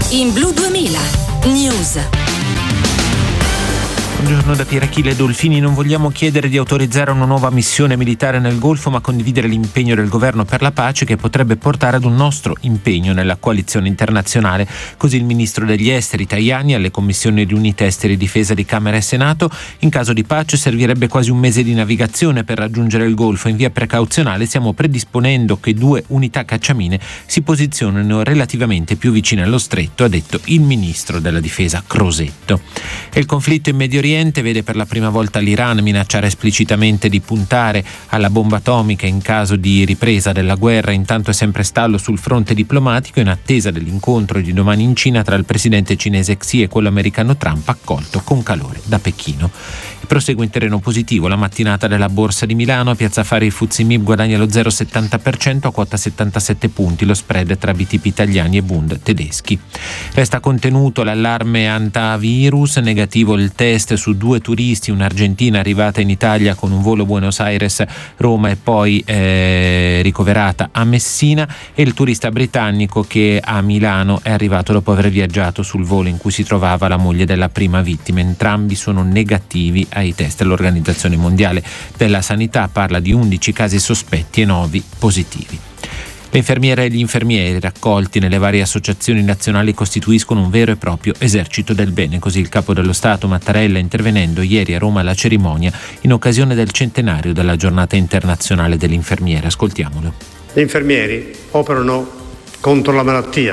in Blu 2000 News. Buongiorno da Pierachille Dolfini. Non vogliamo chiedere di autorizzare una nuova missione militare nel Golfo, ma condividere l'impegno del governo per la pace che potrebbe portare ad un nostro impegno nella coalizione internazionale. Così il ministro degli esteri Tajani alle commissioni riunite esteri e difesa di Camera e Senato. In caso di pace servirebbe quasi un mese di navigazione per raggiungere il Golfo. In via precauzionale stiamo predisponendo che 2 unità cacciamine si posizionino relativamente più vicine allo stretto, ha detto il ministro della difesa Crosetto. E il conflitto in Medio Oriente vede per la prima volta l'Iran minacciare esplicitamente di puntare alla bomba atomica in caso di ripresa della guerra. Intanto è sempre stallo sul fronte diplomatico in attesa dell'incontro di domani in Cina tra il presidente cinese Xi e quello americano Trump, accolto con calore da Pechino. Prosegue in terreno positivo la mattinata della Borsa di Milano. A Piazza Affari il FTSE MIB guadagna lo 0,70% a quota 77 punti, lo spread tra BTP italiani e Bund tedeschi. Resta contenuto l'allarme antivirus, negativo il test su 2 turisti, un'argentina arrivata in Italia con un volo Buenos Aires-Roma e poi ricoverata a Messina, e il turista britannico che a Milano è arrivato dopo aver viaggiato sul volo in cui si trovava la moglie della prima vittima. Entrambi sono negativi ai test. L'Organizzazione Mondiale della Sanità parla di 11 casi sospetti e 9 positivi. Le infermiere e gli infermieri raccolti nelle varie associazioni nazionali costituiscono un vero e proprio esercito del bene. Così il capo dello Stato Mattarella, intervenendo ieri a Roma alla cerimonia in occasione del centenario della giornata internazionale dell'infermiere. Ascoltiamolo. Gli infermieri operano contro la malattia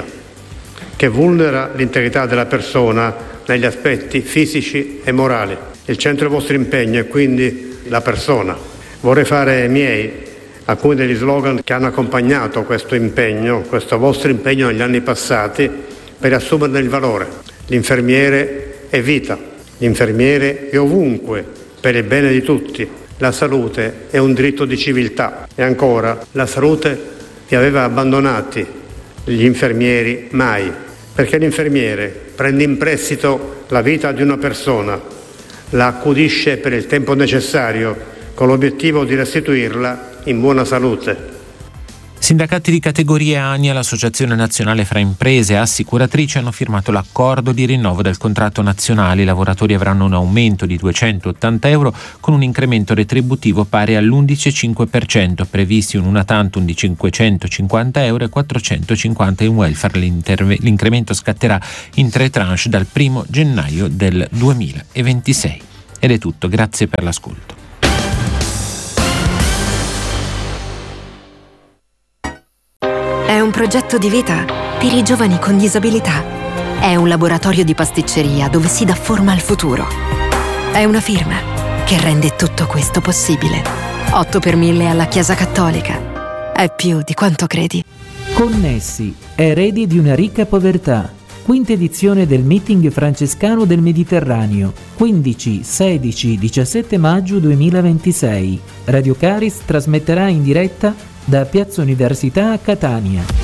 che vulnera l'integrità della persona negli aspetti fisici e morali. Il centro del vostro impegno è quindi la persona. Vorrei fare miei alcuni degli slogan che hanno accompagnato questo impegno, questo vostro impegno negli anni passati, per assumerne il valore. L'infermiere è vita, l'infermiere è ovunque, per il bene di tutti. La salute è un diritto di civiltà. E ancora, la salute vi aveva abbandonati, gli infermieri mai, perché l'infermiere prende in prestito la vita di una persona, la accudisce per il tempo necessario con l'obiettivo di restituirla in buona salute. Sindacati di categoria ANIA, l'Associazione Nazionale fra Imprese e Assicuratrici, hanno firmato l'accordo di rinnovo del contratto nazionale. I lavoratori avranno un aumento di 280 euro con un incremento retributivo pari all'11,5%, previsti un una tantum di 550 euro e 450 in welfare. L'incremento scatterà in 3 tranche dal 1 gennaio del 2026. Ed è tutto, grazie per l'ascolto. È un progetto di vita per i giovani con disabilità. È un laboratorio di pasticceria dove si dà forma al futuro. È una firma che rende tutto questo possibile. 8 per 1000 alla Chiesa Cattolica. È più di quanto credi. Connessi, eredi di una ricca povertà. Quinta edizione del Meeting Francescano del Mediterraneo. 15, 16, 17 maggio 2026. Radio Caris trasmetterà in diretta da Piazza Università a Catania.